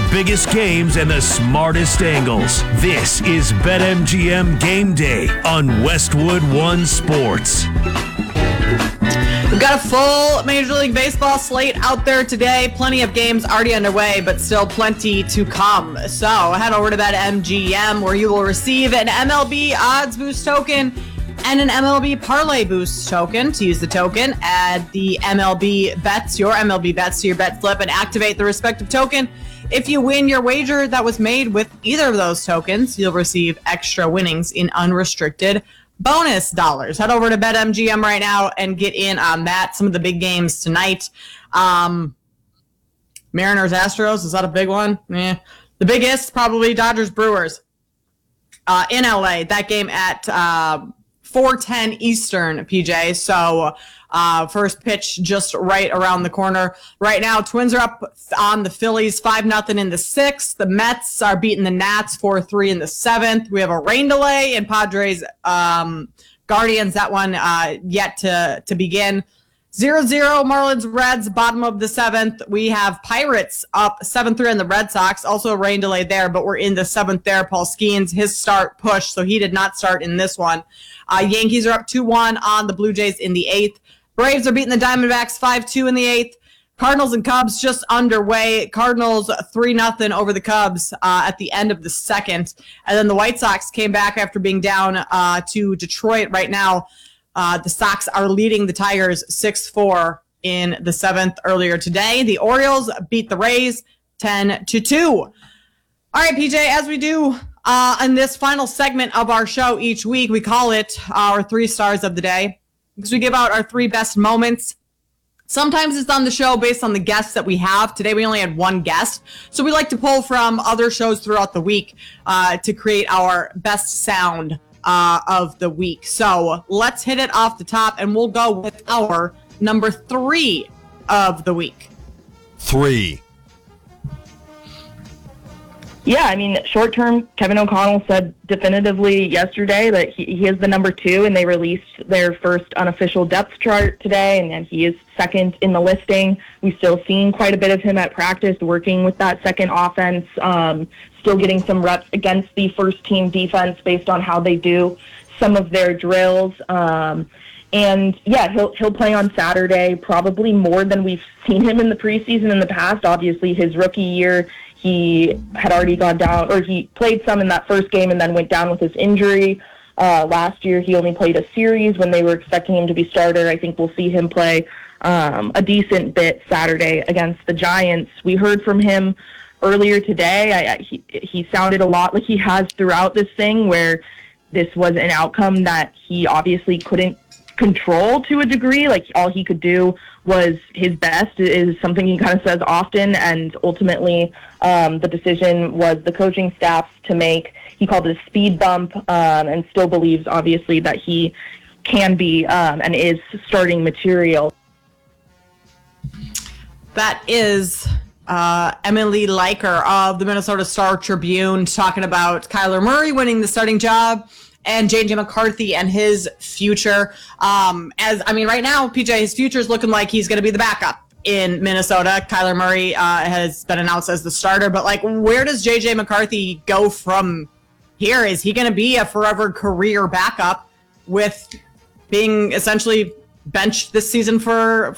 biggest games and the smartest angles. This is BetMGM Game Day on Westwood One Sports. We've got a full Major League Baseball slate out there today. Plenty of games already underway, but still plenty to come. So head over to BetMGM, where you will receive an MLB odds boost token and an MLB parlay boost token. To use the token, add the MLB bets, your MLB bets, to your bet slip and activate the respective token. If you win your wager that was made with either of those tokens, you'll receive extra winnings in unrestricted bonus dollars. Head over to BetMGM right now and get in on that. Some of the big games tonight. Mariners Astros, is that a big one? Yeah. The biggest, probably Dodgers Brewers in LA. That game at 4:10 Eastern, PJ. So first pitch just right around the corner. Right now, Twins are up on the Phillies 5-0 in the 6th. The Mets are beating the Nats 4-3 in the 7th. We have a rain delay in Padres Guardians. That one yet to begin. 0-0 Marlins Reds, bottom of the 7th. We have Pirates up 7-3 on the Red Sox. Also a rain delay there, but we're in the 7th there. Paul Skeens, his start pushed, so he did not start in this one. Yankees are up 2-1 on the Blue Jays in the 8th. Braves are beating the Diamondbacks 5-2 in the 8th. Cardinals and Cubs just underway. Cardinals 3-0 over the Cubs at the end of the 2nd. And then the White Sox came back after being down to Detroit. Right now, the Sox are leading the Tigers 6-4 in the 7th earlier today. The Orioles beat the Rays 10-2. All right, PJ, as we do in this final segment of our show each week, we call it our 3 stars of the day, because we give out our 3 best moments. Sometimes it's on the show based on the guests that we have. Today we only had 1 guest, so we like to pull from other shows throughout the week to create our best sound of the week. So let's hit it off the top, and we'll go with our number 3 of the week. 3. Yeah, I mean, short term, Kevin O'Connell said definitively yesterday that he is the number 2, and they released their first unofficial depth chart today, and he is second in the listing. We've still seen quite a bit of him at practice working with that second offense, still getting some reps against the first team defense based on how they do some of their drills. And yeah, he'll play on Saturday, probably more than we've seen him in the preseason in the past. Obviously, his rookie year, he had already gone down, or he played some in that first game and then went down with his injury. Last year, he only played a series when they were expecting him to be starter. I think we'll see him play a decent bit Saturday against the Giants. We heard from him earlier today. He sounded a lot like he has throughout this thing, where this was an outcome that he obviously couldn't control to a degree. Like, all he could do was his best, is something he kind of says often, and ultimately the decision was the coaching staff's to make. He called it a speed bump, and still believes, obviously, that he can be and is starting material. That is Emily Leiker of the Minnesota Star Tribune talking about Kyler Murray winning the starting job and J.J. McCarthy and his future. Right now, PJ, his future is looking like he's going to be the backup in Minnesota. Kyler Murray has been announced as the starter, but where does J.J. McCarthy go from here? Is he going to be a forever career backup with being essentially benched this season for